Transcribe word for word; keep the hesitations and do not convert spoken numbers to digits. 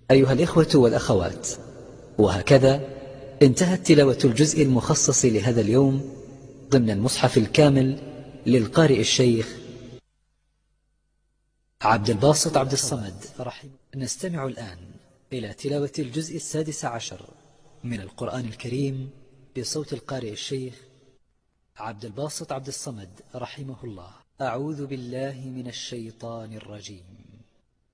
أيها الإخوة والأخوات، وهكذا انتهت تلاوة الجزء المخصص لهذا اليوم ضمن المصحف الكامل للقارئ الشيخ عبد الباسط عبد الصمد. نستمع الآن إلى تلاوة الجزء السادس عشر من القرآن الكريم بصوت القارئ الشيخ عبد الباسط عبد الصمد رحمه الله. أعوذ بالله من الشيطان الرجيم.